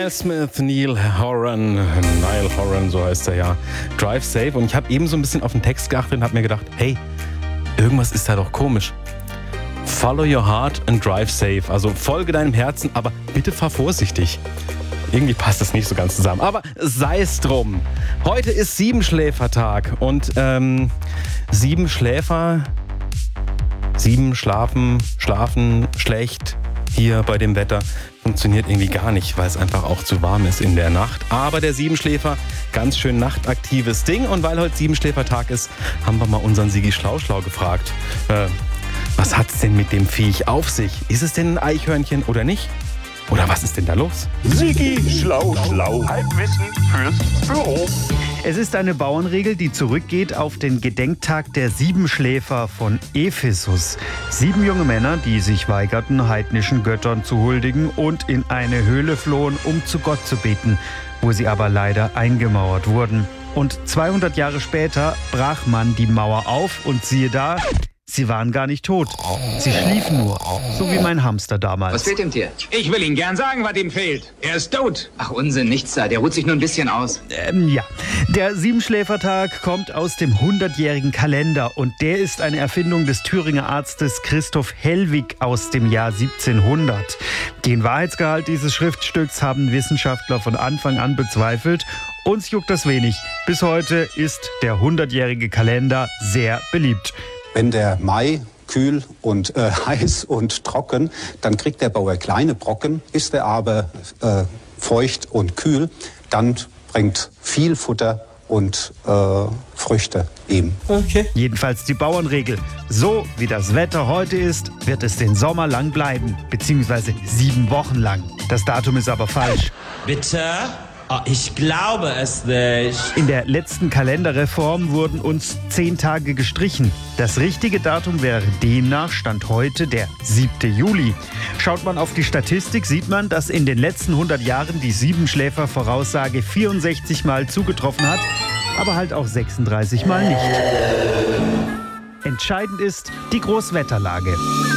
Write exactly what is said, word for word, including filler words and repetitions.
Miles Smith, Neil Horan, Niall Horan, so heißt er ja. Drive Safe. Und ich habe eben so ein bisschen auf den Text geachtet und habe mir gedacht, hey, irgendwas ist da doch komisch. Follow your heart and drive safe. Also folge deinem Herzen, aber bitte fahr vorsichtig. Irgendwie passt das nicht so ganz zusammen. Aber sei es drum. Heute ist Siebenschläfertag. Und ähm, Siebenschläfer, sieben schlafen, schlafen schlecht hier bei dem Wetter. Funktioniert irgendwie gar nicht, weil es einfach auch zu warm ist in der Nacht. Aber der Siebenschläfer, ganz schön nachtaktives Ding. Und weil heute Siebenschläfertag ist, haben wir mal unseren Sigi Schlauschlau gefragt. Äh, was hat's denn mit dem Viech auf sich? Ist es denn ein Eichhörnchen oder nicht? Oder was ist denn da los? Sigi Schlau Schlau. Halbwissen fürs Büro. Es ist eine Bauernregel, die zurückgeht auf den Gedenktag der Siebenschläfer von Ephesus. Sieben junge Männer, die sich weigerten, heidnischen Göttern zu huldigen und in eine Höhle flohen, um zu Gott zu beten, wo sie aber leider eingemauert wurden. Und zweihundert Jahre später brach man die Mauer auf und siehe da, sie waren gar nicht tot. Sie schliefen nur, so wie mein Hamster damals. Was fehlt dem Tier? Ich will Ihnen gern sagen, was ihm fehlt. Er ist tot. Ach Unsinn, nichts da. Der ruht sich nur ein bisschen aus. Ähm, ja. Der Siebenschläfertag kommt aus dem hundertjährigen Kalender und der ist eine Erfindung des Thüringer Arztes Christoph Hellwig aus dem Jahr siebzehnhundert. Den Wahrheitsgehalt dieses Schriftstücks haben Wissenschaftler von Anfang an bezweifelt. Uns juckt das wenig. Bis heute ist der hundertjährige Kalender sehr beliebt. Wenn der Mai kühl und äh, heiß und trocken, dann kriegt der Bauer kleine Brocken. Ist er aber äh, feucht und kühl, dann bringt viel Futter und äh, Früchte ihm. Okay. Jedenfalls die Bauernregel. So wie das Wetter heute ist, wird es den Sommer lang bleiben, beziehungsweise sieben Wochen lang. Das Datum ist aber falsch. Bitte? Oh, ich glaube es nicht. In der letzten Kalenderreform wurden uns zehn Tage gestrichen. Das richtige Datum wäre demnach Stand heute der siebte Juli. Schaut man auf die Statistik, sieht man, dass in den letzten hundert Jahren die Siebenschläfer-Voraussage vierundsechzig Mal zugetroffen hat, aber halt auch sechsunddreißig Mal nicht. Entscheidend ist die Großwetterlage.